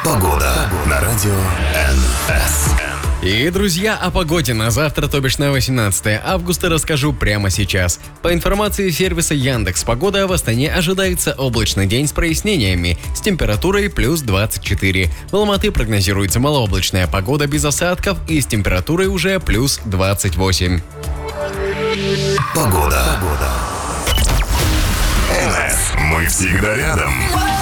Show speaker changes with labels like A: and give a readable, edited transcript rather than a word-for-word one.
A: Погода на радио НС.
B: И, друзья, о погоде на завтра, то бишь на 18 августа, расскажу прямо сейчас. По информации сервиса Яндекс.Погода, в Астане ожидается облачный день с прояснениями, с температурой плюс 24. В Алматы прогнозируется малооблачная погода без осадков и с температурой уже плюс 28.
A: Погода. НС. Мы всегда рядом.